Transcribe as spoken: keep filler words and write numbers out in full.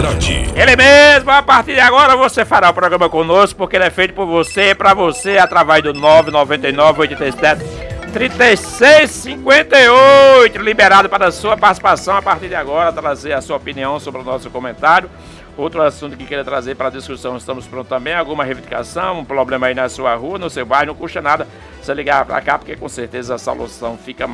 Andrade. Ele mesmo, a partir de agora você fará o programa conosco, porque ele é feito por você, pra você, através do nove nove nove, oito sete, três seis cinco oito, liberado para a sua participação a partir de agora, trazer a sua opinião sobre o nosso comentário. Outro assunto que queira trazer para a discussão, estamos prontos também. Alguma reivindicação, um problema aí na sua rua, no seu bairro, não custa nada você ligar para cá, porque com certeza a solução fica